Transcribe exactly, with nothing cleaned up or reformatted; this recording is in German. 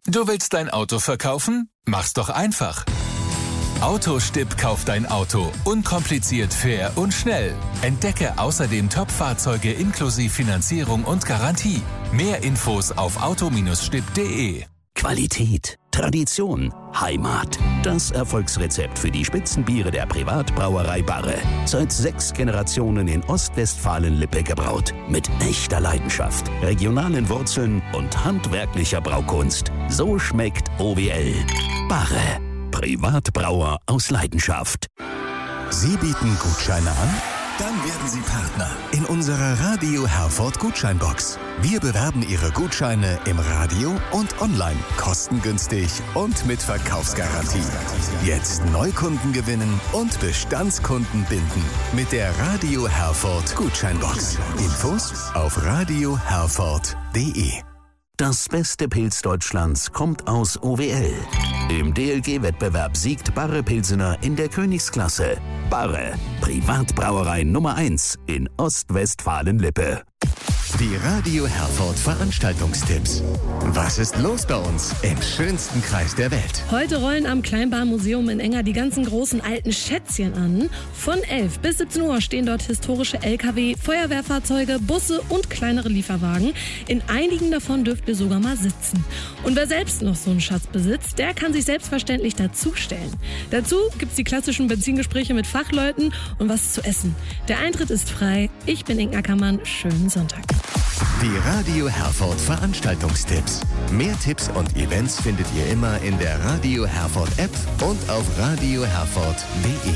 Du willst dein Auto verkaufen? Mach's doch einfach. Autostipp kauft dein Auto. Unkompliziert, fair und schnell. Entdecke außerdem Top-Fahrzeuge inklusive Finanzierung und Garantie. Mehr Infos auf auto stipp punkt de. Qualität, Tradition, Heimat. Das Erfolgsrezept für die Spitzenbiere der Privatbrauerei Barre. Seit sechs Generationen in Ostwestfalen-Lippe gebraut. Mit echter Leidenschaft, regionalen Wurzeln und handwerklicher Braukunst. So schmeckt O W L. Barre. Privatbrauer aus Leidenschaft. Sie bieten Gutscheine an? Dann werden Sie Partner in unserer Radio Herford Gutscheinbox. Wir bewerben Ihre Gutscheine im Radio und online, kostengünstig und mit Verkaufsgarantie. Jetzt Neukunden gewinnen und Bestandskunden binden mit der Radio Herford Gutscheinbox. Infos auf radio herford punkt de. Das beste Pilz Deutschlands kommt aus O W L. Im D L G-Wettbewerb siegt Barre Pilsener in der Königsklasse. Barre, Privatbrauerei Nummer eins in Ostwestfalen-Lippe. Die Radio Herford Veranstaltungstipps. Was ist los bei uns im schönsten Kreis der Welt? Heute rollen am Kleinbahnmuseum in Enger die ganzen großen alten Schätzchen an. Von elf bis siebzehn Uhr stehen dort historische L K W, Feuerwehrfahrzeuge, Busse und kleinere Lieferwagen. In einigen davon dürft ihr sogar mal sitzen. Und wer selbst noch so einen Schatz besitzt, der kann sich selbstverständlich dazustellen. Dazu gibt's die klassischen Benzingespräche mit Fachleuten und was zu essen. Der Eintritt ist frei. Ich bin Inken Ackermann. Schönen Sonntag. Die Radio Herford Veranstaltungstipps. Mehr Tipps und Events findet ihr immer in der Radio Herford App und auf radio herford punkt de.